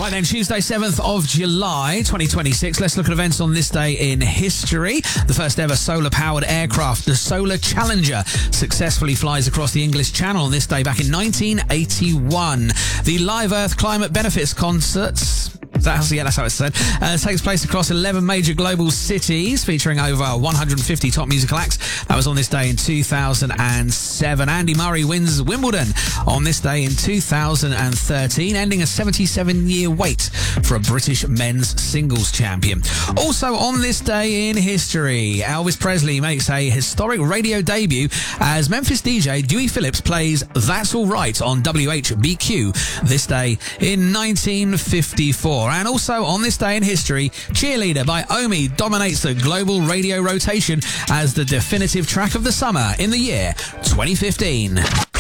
Right then, Tuesday, 7th of July, 2026. Let's look at events on this day in history. The first ever solar-powered aircraft, the Solar Challenger, successfully flies across the English Channel on this day back in 1981. The Live Earth Climate Benefits Concerts... that's how it's said. Takes place across 11 major global cities, featuring over 150 top musical acts. That was on this day in 2007. Andy Murray wins Wimbledon on this day in 2013, ending a 77-year wait for a British men's singles champion. Also on this day in history, Elvis Presley makes a historic radio debut as Memphis DJ Dewey Phillips plays That's All Right on WHBQ this day in 1954. And also on this day in history, Cheerleader by Omi dominates the global radio rotation as the definitive track of the summer in the year 2015.